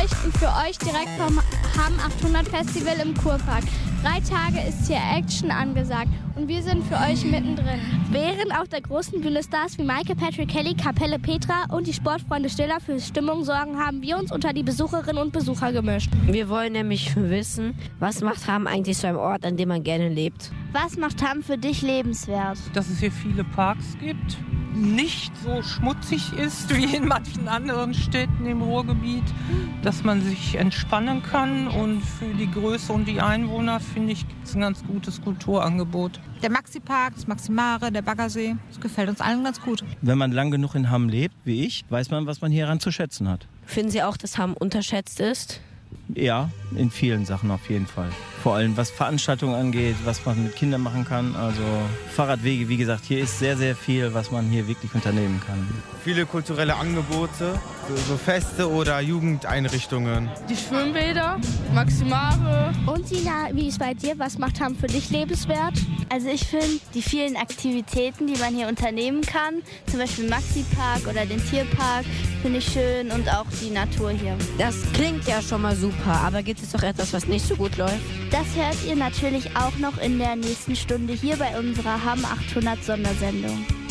berichten für euch direkt vom Hamm 800 Festival im Kurpark. 3 Tage ist hier Action angesagt und wir sind für euch mittendrin. Während auf der großen Bühne Stars wie Maike, Patrick Kelly, Kapelle Petra und die Sportfreunde Stiller für Stimmung sorgen, haben wir uns unter die Besucherinnen und Besucher gemischt. Wir wollen nämlich wissen, was macht Hamm eigentlich zu einem Ort, an dem man gerne lebt? Was macht Hamm für dich lebenswert? Dass es hier viele Parks gibt, nicht so schmutzig ist wie in manchen anderen Städten im Ruhrgebiet, dass man sich entspannen kann und für die Größe und die Einwohner, finde ich, gibt es ein ganz gutes Kulturangebot. Der Maxi-Park, das Maximare, der Baggersee, das gefällt uns allen ganz gut. Wenn man lang genug in Hamm lebt, wie ich, weiß man, was man hieran zu schätzen hat. Finden Sie auch, dass Hamm unterschätzt ist? Ja, in vielen Sachen auf jeden Fall. Vor allem was Veranstaltungen angeht, was man mit Kindern machen kann. Also Fahrradwege, wie gesagt, hier ist sehr, sehr viel, was man hier wirklich unternehmen kann. Viele kulturelle Angebote, so Feste oder Jugendeinrichtungen. Die Schwimmbäder, Maximare. Und Sina, wie ist bei dir? Was macht Hamm für dich lebenswert? Also ich finde die vielen Aktivitäten, die man hier unternehmen kann, zum Beispiel Maxi-Park oder den Tierpark, finde ich schön und auch die Natur hier. Das klingt ja schon mal super, aber gibt es doch etwas, was nicht so gut läuft? Das hört ihr natürlich auch noch in der nächsten Stunde hier bei unserer Hamm 800 Sondersendung.